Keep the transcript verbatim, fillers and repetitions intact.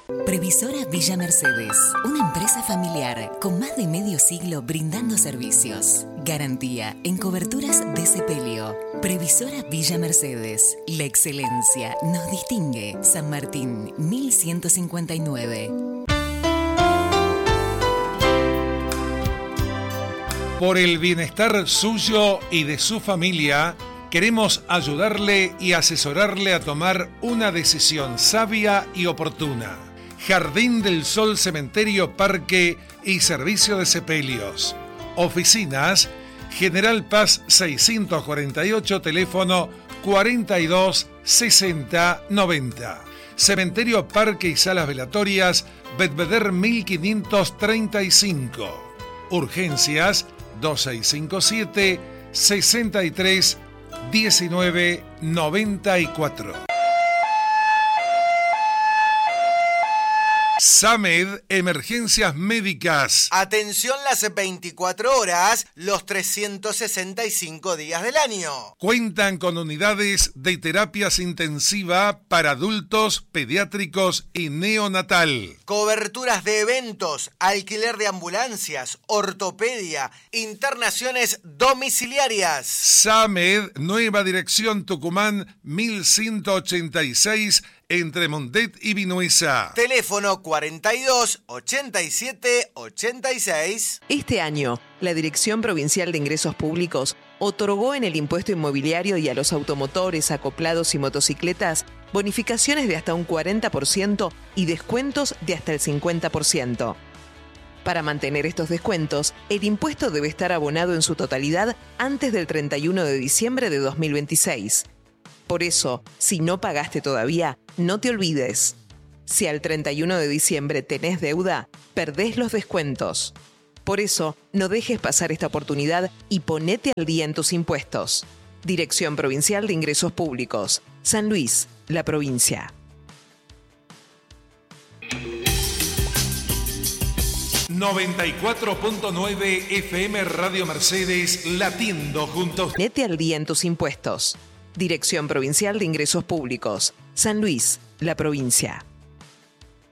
Previsora Villa Mercedes, una empresa familiar con más de medio siglo brindando servicios. Garantía en coberturas de sepelio. Previsora Villa Mercedes, la excelencia nos distingue. San Martín, mil ciento cincuenta y nueve. Por el bienestar suyo y de su familia, queremos ayudarle y asesorarle a tomar una decisión sabia y oportuna. Jardín del Sol, Cementerio, Parque y Servicio de Sepelios. Oficinas, General Paz seiscientos cuarenta y ocho, teléfono cuarenta y dos sesenta noventa. Cementerio, Parque y Salas Velatorias, Belvedere mil quinientos treinta y cinco. Urgencias, dos seis cinco siete, sesenta y tres, diecinueve noventa y cuatro. SAMED, Emergencias Médicas. Atención las veinticuatro horas, los trescientos sesenta y cinco días del año. Cuentan con unidades de terapias intensiva para adultos, pediátricos y neonatal. Coberturas de eventos, alquiler de ambulancias, ortopedia, internaciones domiciliarias. SAMED, Nueva Dirección Tucumán, mil ciento ochenta y seis, entre Mundet y Vinuesa. Teléfono cuarenta y dos, ochenta y siete, ochenta y seis. Este año, la Dirección Provincial de Ingresos Públicos otorgó en el impuesto inmobiliario y a los automotores, acoplados y motocicletas bonificaciones de hasta un cuarenta por ciento y descuentos de hasta el cincuenta por ciento. Para mantener estos descuentos, el impuesto debe estar abonado en su totalidad antes del treinta y uno de diciembre de dos mil veintiséis. Por eso, si no pagaste todavía, no te olvides. Si al treinta y uno de diciembre tenés deuda, perdés los descuentos. Por eso, no dejes pasar esta oportunidad y ponete al día en tus impuestos. Dirección Provincial de Ingresos Públicos. San Luis, la provincia. noventa y cuatro punto nueve F M Radio Mercedes, latiendo juntos. Ponete al día en tus impuestos. Dirección Provincial de Ingresos Públicos. San Luis, la provincia.